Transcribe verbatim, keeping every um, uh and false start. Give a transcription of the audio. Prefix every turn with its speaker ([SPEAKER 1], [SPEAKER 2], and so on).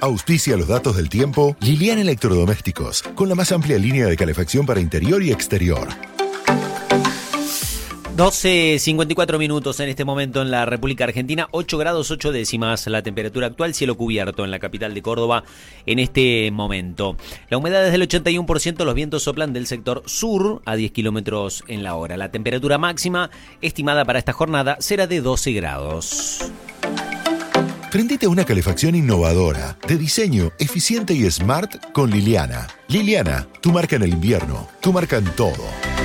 [SPEAKER 1] Auspicia los datos del tiempo Liliana Electrodomésticos, con la más amplia línea de calefacción para interior y exterior.
[SPEAKER 2] doce cincuenta y cuatro minutos en este momento en la República Argentina, ocho grados ocho décimas la temperatura actual, cielo cubierto en la capital de Córdoba en este momento. La humedad es del ochenta y uno por ciento, los vientos soplan del sector sur a diez kilómetros en la hora. La temperatura máxima estimada para esta jornada será de doce grados.
[SPEAKER 1] Prendete a una calefacción innovadora, de diseño eficiente y smart con Liliana. Liliana, tu marca en el invierno, tu marca en todo.